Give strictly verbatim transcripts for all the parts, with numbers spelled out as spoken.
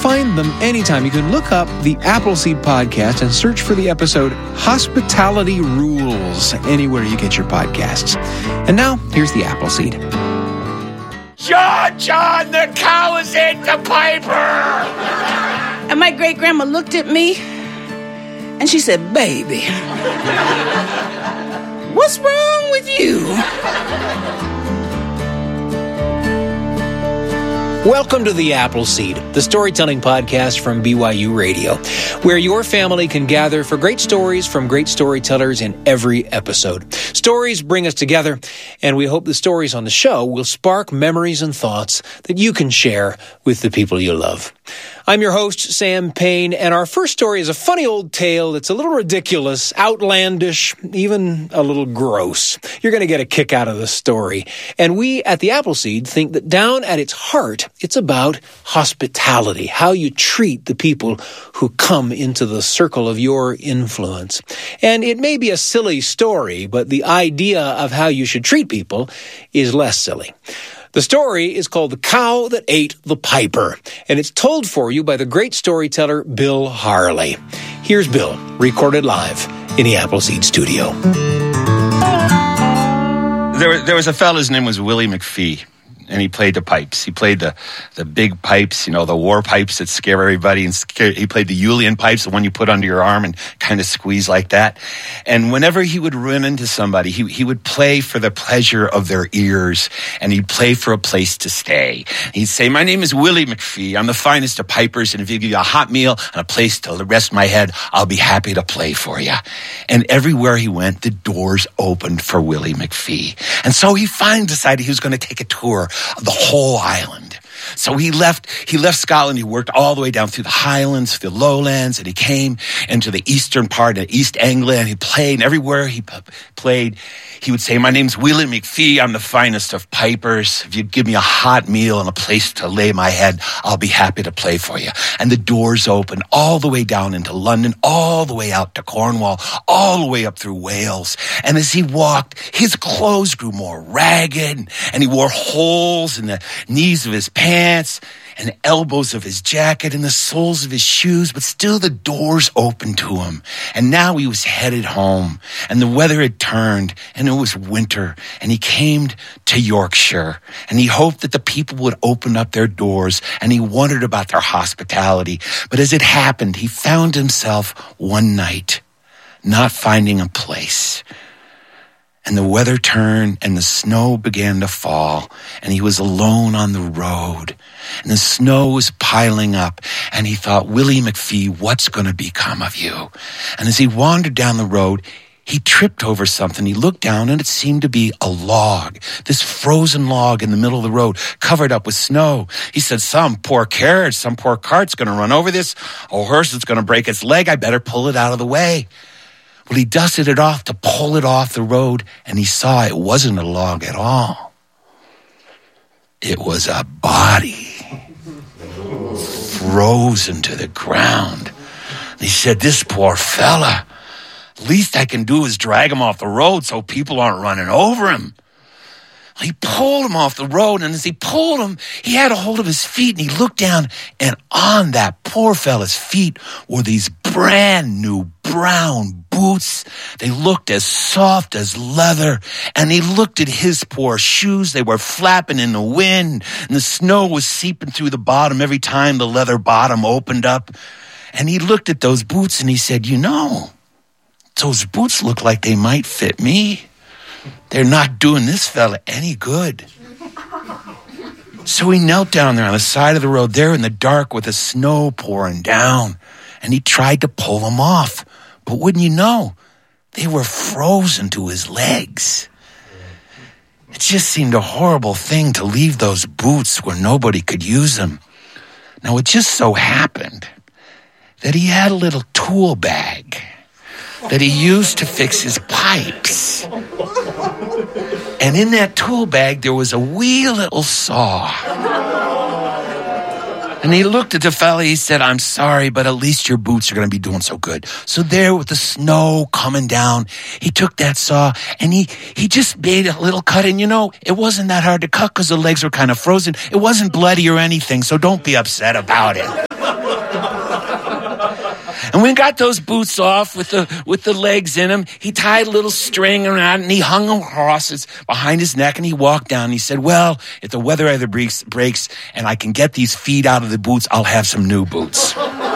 find them anytime. You can look up the Appleseed Podcast and search for the episode Hospitality Rules anywhere you get your podcasts. And now, here's the Appleseed. John, John, the cow is in the Piper! And my great-grandma looked at me, and she said, baby, what's wrong with you? Welcome to the Appleseed, the storytelling podcast from B Y U Radio, where your family can gather for great stories from great storytellers in every episode. Stories bring us together, and we hope the stories on the show will spark memories and thoughts that you can share with the people you love. I'm your host, Sam Payne, and our first story is a funny old tale that's a little ridiculous, outlandish, even a little gross. You're going to get a kick out of the story. And we at the Appleseed think that down at its heart, it's about hospitality, how you treat the people who come into the circle of your influence. And it may be a silly story, but the idea of how you should treat people is less silly. The story is called The Cow That Ate the Piper, and it's told for you by the great storyteller Bill Harley. Here's Bill, recorded live in the Appleseed studio. There, there was a fellow, his name was Willie McPhee, and he played the pipes. He played the, the big pipes, you know, the war pipes that scare everybody. And scare, he played the Julian pipes, the one you put under your arm and kind of squeeze like that. And whenever he would run into somebody, he, he would play for the pleasure of their ears, and he'd play for a place to stay. He'd say, my name is Willie McPhee. I'm the finest of pipers, and if you give you a hot meal and a place to rest my head, I'll be happy to play for you. And everywhere he went, the doors opened for Willie McPhee. And so he finally decided he was going to take a tour of the whole island. So he left, he left Scotland. He worked all the way down through the Highlands, through the Lowlands, and he came into the eastern part of East Anglia, and he played, and everywhere he p- played, he would say, my name's Willie McPhee. I'm the finest of pipers. If you give me a hot meal and a place to lay my head, I'll be happy to play for you. And the doors opened all the way down into London, all the way out to Cornwall, all the way up through Wales. And as he walked, his clothes grew more ragged, and he wore holes in the knees of his pants and the elbows of his jacket and the soles of his shoes, but still the doors opened to him. And now he was headed home, and the weather had turned, and it was winter, and he came to Yorkshire, and he hoped that the people would open up their doors, and he wondered about their hospitality. But as it happened, he found himself one night not finding a place. And the weather turned, and the snow began to fall, and he was alone on the road, and the snow was piling up, and he thought, Willie McPhee, what's going to become of you? And as he wandered down the road, he tripped over something. He looked down, and it seemed to be a log, this frozen log in the middle of the road, covered up with snow. He said, some poor carriage, some poor cart's going to run over this. A horse is going to break its leg. I better pull it out of the way. Well, he dusted it off to pull it off the road, and he saw it wasn't a log at all. It was a body frozen to the ground. And he said, this poor fella, least I can do is drag him off the road so people aren't running over him. He pulled him off the road, and as he pulled him, he had a hold of his feet, and he looked down, and on that poor fella's feet were these brand new brown boots. They looked as soft as leather, and he looked at his poor shoes. They were flapping in the wind, and the snow was seeping through the bottom every time the leather bottom opened up. And he looked at those boots, and he said, you know, those boots look like they might fit me. They're not doing this fella any good. So he knelt down there on the side of the road, there in the dark with the snow pouring down, and he tried to pull them off. But wouldn't you know, they were frozen to his legs. It just seemed a horrible thing to leave those boots where nobody could use them. Now, it just so happened that he had a little tool bag that he used to fix his pipes. And in that tool bag, there was a wee little saw. And he looked at the fella, he said, I'm sorry, but at least your boots are going to be doing so good. So there with the snow coming down, he took that saw and he, he just made a little cut. And you know, it wasn't that hard to cut because the legs were kind of frozen. It wasn't bloody or anything, so don't be upset about it. And when he got those boots off with the with the legs in them, he tied a little string around it and he hung them across his, behind his neck and he walked down and he said, well, if the weather ever breaks, breaks and I can get these feet out of the boots, I'll have some new boots.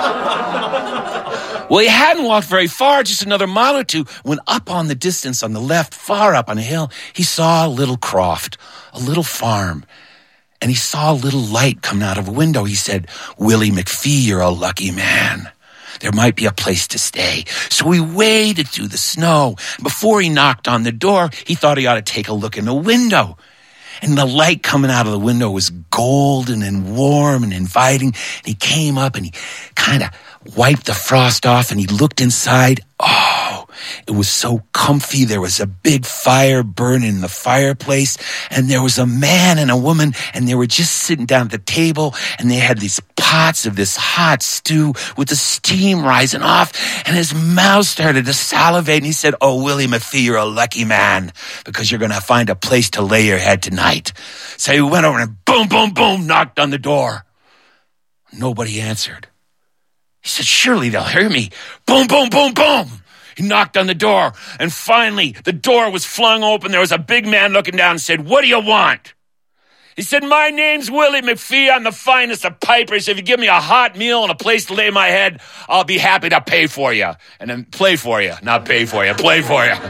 Well, he hadn't walked very far, just another mile or two, when up on the distance on the left, far up on a hill, he saw a little croft, a little farm. And he saw a little light coming out of a window. He said, Willie McPhee, you're a lucky man. There might be a place to stay. So he waded through the snow. Before he knocked on the door, he thought he ought to take a look in the window. And the light coming out of the window was golden and warm and inviting. And he came up and he kind of wiped the frost off and he looked inside. Oh, it was so comfy. There was a big fire burning in the fireplace and there was a man and a woman and they were just sitting down at the table and they had these pots of this hot stew with the steam rising off and his mouth started to salivate and he said, oh, Willie McPhee, you're a lucky man because you're going to find a place to lay your head tonight. So he went over and boom, boom, boom, knocked on the door. Nobody answered. He said, surely they'll hear me. Boom, boom, boom, boom. He knocked on the door, and finally the door was flung open. There was a big man looking down and said, what do you want? He said, my name's Willie McPhee. I'm the finest of pipers. If you give me a hot meal and a place to lay my head, I'll be happy to pay for you. And then play for you, not pay for you, play for you.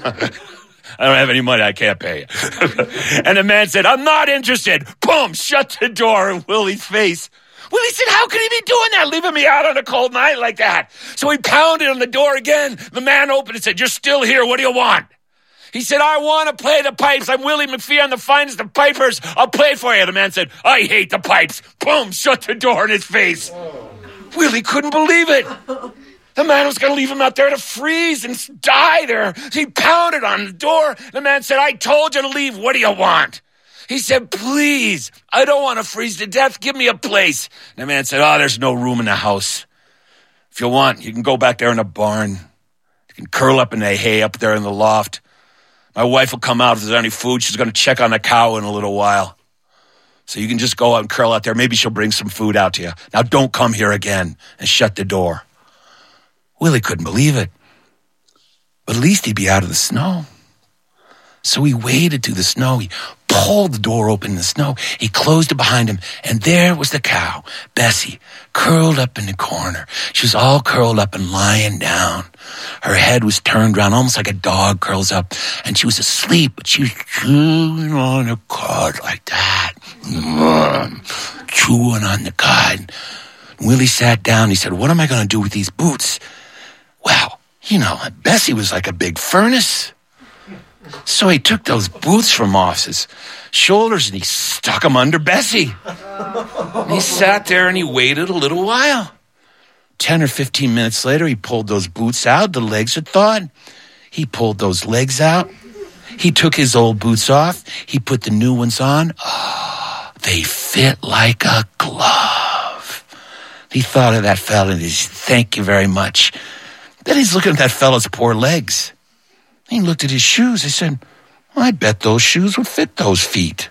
I don't have any money, I can't pay you. And the man said, I'm not interested. Boom, shut the door in Willie's face. Willie said, how could he be doing that, leaving me out on a cold night like that? So he pounded on the door again. The man opened and said, you're still here. What do you want? He said, I want to play the pipes. I'm Willie McPhee. I'm the finest of pipers. I'll play for you. The man said, I hate the pipes. Boom, shut the door in his face. Oh. Willie couldn't believe it. The man was going to leave him out there to freeze and die there. He pounded on the door. The man said, I told you to leave. What do you want? He said, please, I don't want to freeze to death. Give me a place. And the man said, oh, there's no room in the house. If you want, you can go back there in the barn. You can curl up in the hay up there in the loft. My wife will come out if there's any food. She's going to check on the cow in a little while. So you can just go out and curl out there. Maybe she'll bring some food out to you. Now don't come here again, and shut the door. Willie couldn't believe it. But at least he'd be out of the snow. So he waded through the snow. He pulled the door open in the snow. He closed it behind him. And there was the cow, Bessie, curled up in the corner. She was all curled up and lying down. Her head was turned around, almost like a dog curls up. And she was asleep, but she was chewing on a cud like that. Mm, chewing on the cud. Willie sat down. He said, what am I going to do with these boots? Well, you know, Bessie was like a big furnace. So he took those boots from off his shoulders and he stuck them under Bessie. And he sat there and he waited a little while. Ten or fifteen minutes later, he pulled those boots out. The legs had thawed. He pulled those legs out. He took his old boots off. He put the new ones on. Oh, they fit like a glove. He thought of that fella and he said, thank you very much. Then he's looking at that fella's poor legs. He looked at his shoes. He said, well, I bet those shoes would fit those feet.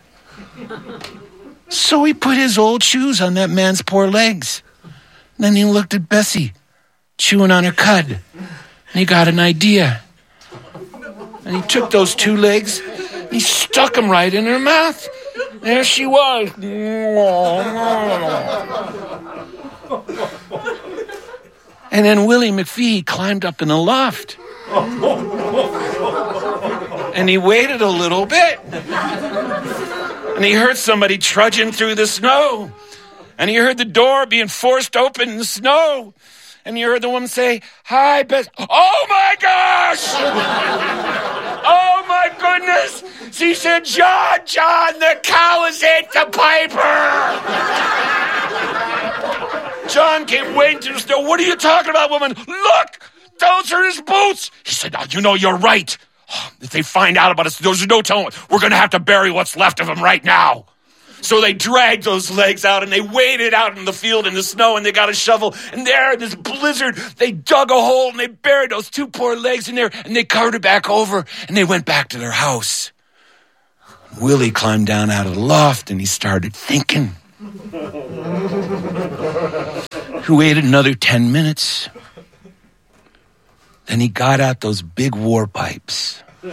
So he put his old shoes on that man's poor legs. Then he looked at Bessie, chewing on her cud. And he got an idea. And he took those two legs, and he stuck them right in her mouth. There she was. And then Willie McPhee climbed up in the loft. And he waited a little bit. And he heard somebody trudging through the snow. And he heard the door being forced open in the snow. And he heard the woman say, hi, Bess. Oh, my gosh! Oh, my goodness! She said, John, John, the cow has ate the piper! John came wading through the snow. What are you talking about, woman? Look! Those are his boots! He said, oh, you know, you're right. If they find out about us, there's no telling. We're going to have to bury what's left of them right now. So they dragged those legs out and they waded out in the field in the snow and they got a shovel. And there in this blizzard, they dug a hole and they buried those two poor legs in there and they covered it back over and they went back to their house. Willie climbed down out of the loft and he started thinking. He waited another ten minutes. Then he got out those big war pipes. And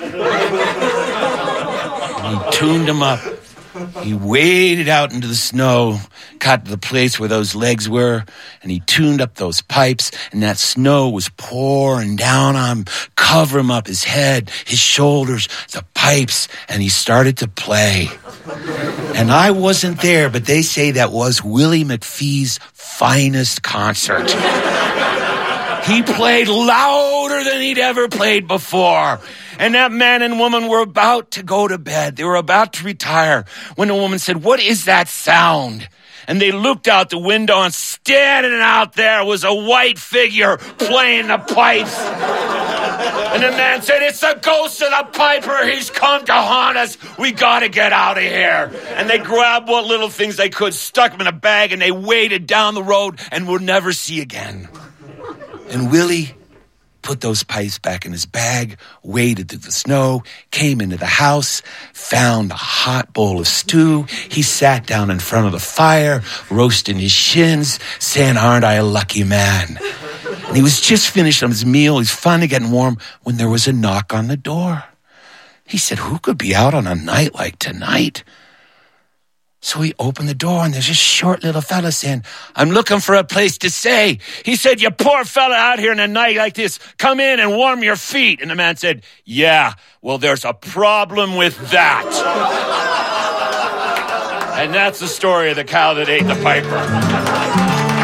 he tuned them up. He waded out into the snow, got to the place where those legs were, and he tuned up those pipes, and that snow was pouring down on him, covering him up, his head, his shoulders, the pipes, and he started to play. And I wasn't there, but they say that was Willie McPhee's finest concert. He played louder than he'd ever played before. And that man and woman were about to go to bed. They were about to retire when the woman said, "What is that sound?" And they looked out the window, and standing out there was a white figure playing the pipes. And the man said, "It's the ghost of the piper. He's come to haunt us. We got to get out of here." And they grabbed what little things they could, stuck them in a bag, and they waded down the road and would never see again. And Willie put those pipes back in his bag, waded through the snow, came into the house, found a hot bowl of stew. He sat down in front of the fire, roasting his shins, saying, "Aren't I a lucky man?" And he was just finished on his meal. He's finally getting warm when there was a knock on the door. He said, "Who could be out on a night like tonight?" So he opened the door, and there's this short little fella saying, "I'm looking for a place to stay." He said, "You poor fella out here in a night like this, come in and warm your feet." And the man said, "Yeah, well, there's a problem with that." And that's the story of the cow that ate the piper.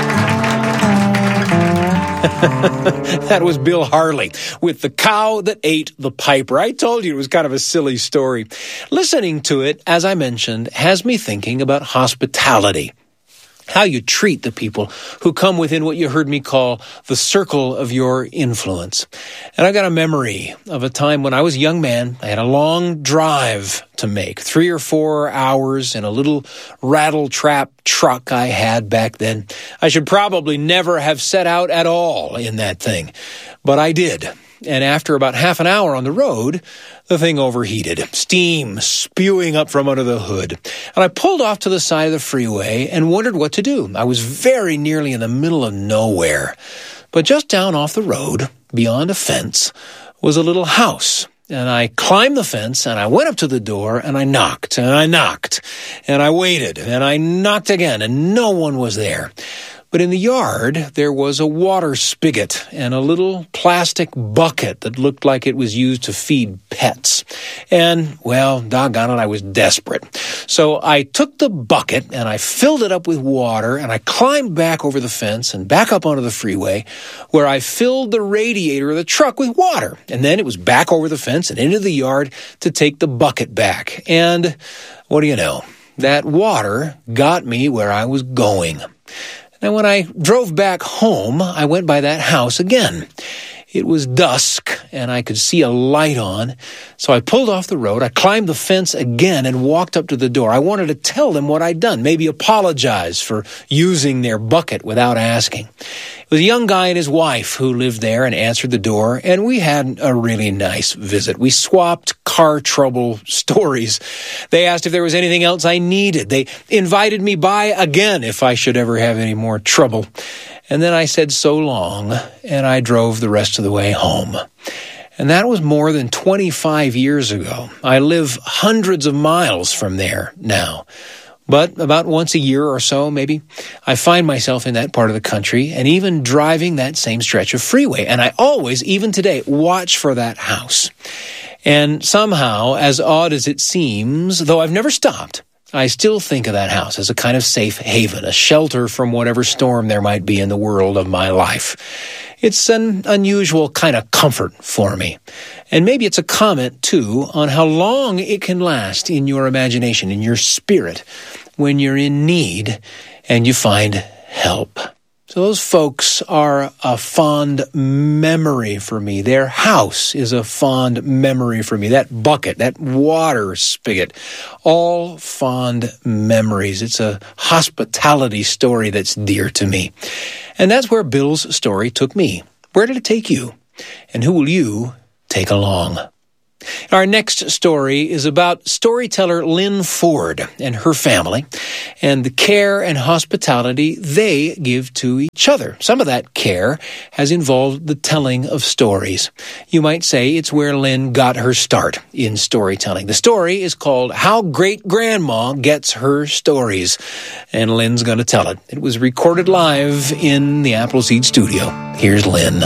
That was Bill Harley with The Cow That Ate the Piper. I told you it was kind of a silly story. Listening to it, as I mentioned, has me thinking about hospitality. How you treat the people who come within what you heard me call the circle of your influence. And I got a memory of a time when I was a young man. I had a long drive to make, three or four hours in a little rattle-trap truck I had back then. I should probably never have set out at all in that thing, but I did. And after about half an hour on the road, the thing overheated, steam spewing up from under the hood. And I pulled off to the side of the freeway and wondered what to do. I was very nearly in the middle of nowhere. But just down off the road, beyond a fence, was a little house. And I climbed the fence, and I went up to the door, and I knocked, and I knocked, and I waited, and I knocked again, and no one was there. But in the yard, there was a water spigot and a little plastic bucket that looked like it was used to feed pets. And, well, doggone it, I was desperate. So I took the bucket and I filled it up with water, and I climbed back over the fence and back up onto the freeway, where I filled the radiator of the truck with water. And then it was back over the fence and into the yard to take the bucket back. And what do you know? That water got me where I was going. Now, when I drove back home, I went by that house again. It was dusk, and I could see a light on, so I pulled off the road. I climbed the fence again and walked up to the door. I wanted to tell them what I'd done, maybe apologize for using their bucket without asking. It was a young guy and his wife who lived there and answered the door, and we had a really nice visit. We swapped car trouble stories. They asked if there was anything else I needed. They invited me by again if I should ever have any more trouble. And then I said so long, and I drove the rest of the way home. And that was more than twenty-five years ago. I live hundreds of miles from there now. But about once a year or so, maybe, I find myself in that part of the country and even driving that same stretch of freeway. And I always, even today, watch for that house. And somehow, as odd as it seems, though I've never stopped, I still think of that house as a kind of safe haven, a shelter from whatever storm there might be in the world of my life. It's an unusual kind of comfort for me. And maybe it's a comment, too, on how long it can last in your imagination, in your spirit, when you're in need and you find help. So those folks are a fond memory for me. Their house is a fond memory for me. That bucket, that water spigot, all fond memories. It's a hospitality story that's dear to me. And that's where Bill's story took me. Where did it take you? And who will you take along? Our next story is about storyteller Lynn Ford and her family and the care and hospitality they give to each other. Some of that care has involved the telling of stories. You might say it's where Lynn got her start in storytelling. The story is called How Great Grandma Gets Her Stories, and Lynn's going to tell it. It was recorded live in the Appleseed studio. Here's Lynn.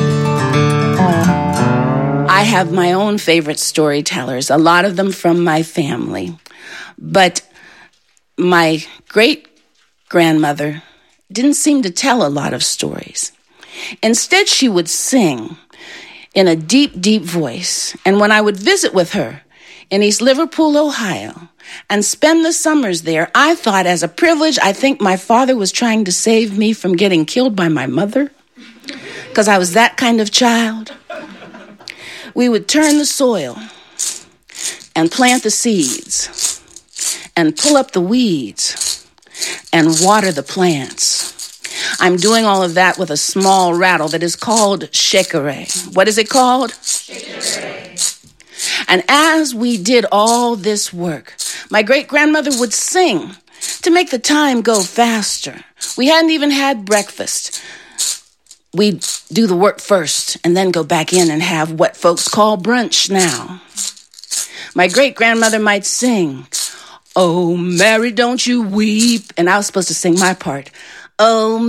I have my own favorite storytellers, a lot of them from my family. But my great-grandmother didn't seem to tell a lot of stories. Instead, she would sing in a deep, deep voice. And when I would visit with her in East Liverpool, Ohio, and spend the summers there, I thought as a privilege, I think my father was trying to save me from getting killed by my mother, because I was that kind of child. We would turn the soil and plant the seeds and pull up the weeds and water the plants. I'm doing all of that with a small rattle that is called shekere. What is it called? Shekere. And as we did all this work, my great-grandmother would sing to make the time go faster. We hadn't even had breakfast. We'd do the work first and then go back in and have what folks call brunch now. My great-grandmother might sing, "Oh, Mary, don't you weep." And I was supposed to sing my part. "Oh,